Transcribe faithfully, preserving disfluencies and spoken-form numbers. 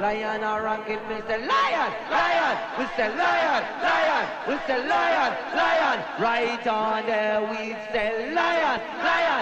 Lion are ranking, we say lion, lion, we say lion, lion, we say lion, lion. Right on there, we say lion, lion.